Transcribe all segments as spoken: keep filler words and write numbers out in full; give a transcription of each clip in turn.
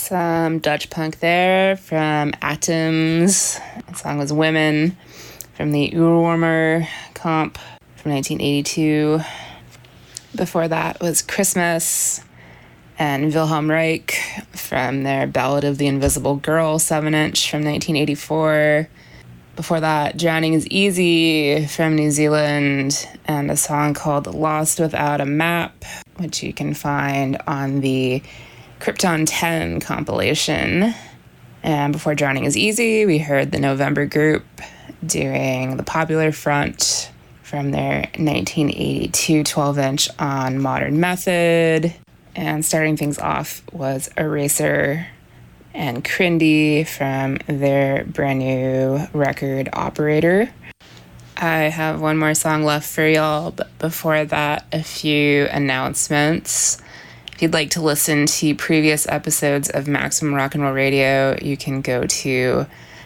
Some Dutch punk there from Atoms. The song was Women from the Oorwormer comp from nineteen eighty-two. Before that was Christmas and Wilhelm Reich from their Ballad of the Invisible Girl seven inch from nineteen eighty-four. Before that, Drowning is Easy from New Zealand and a song called Lost Without a Map, which you can find on the Krypton ten compilation. And before Drowning is Easy, we heard the November Group doing The Popular Front from their nineteen eighty-two twelve inch on Modern Method. And starting things off was Eraser and Crindy from their brand new record Operator. I have one more song left for y'all, but before that, a few announcements. If you'd like to listen to previous episodes of Maximum Rock and Roll Radio, you can go to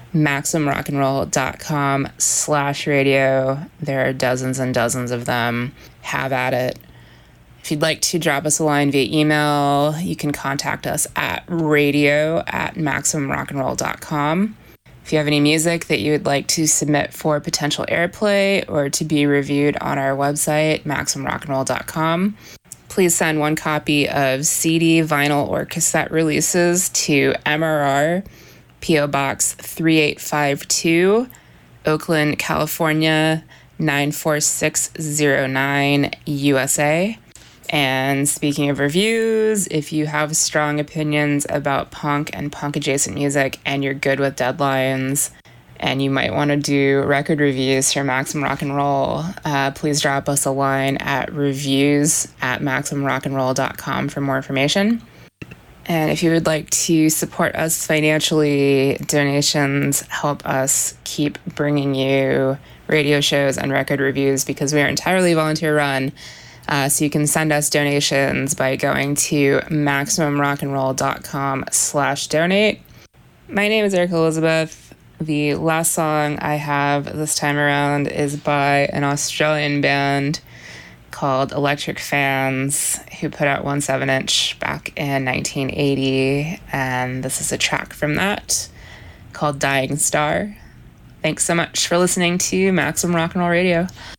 maximumrockandroll.com slash radio. There are dozens and dozens of them. Have at it. If you'd like to drop us a line via email, you can contact us at radio at maximumrockandroll dot com. If you have any music that you would like to submit for potential airplay or to be reviewed on our website, maximumrockandroll dot com, please send one copy of C D, vinyl, or cassette releases to M R R, P O Box three eight five two, Oakland, California, nine four six zero nine, U S A. And speaking of reviews, if you have strong opinions about punk and punk-adjacent music and you're good with deadlines and you might want to do record reviews for Maximum Rock and Roll, uh, please drop us a line at reviews at maximumrockandroll dot com for more information. And if you would like to support us financially, donations help us keep bringing you radio shows and record reviews because we are entirely volunteer run. Uh, so you can send us donations by going to maximumrockandroll.com slash donate. My name is Erica Elizabeth. The last song I have this time around is by an Australian band called Electric Fans, who put out one seven inch back in nineteen eighty, and this is a track from that called Dying Star. Thanks so much for listening to Maximum Rock and Roll Radio.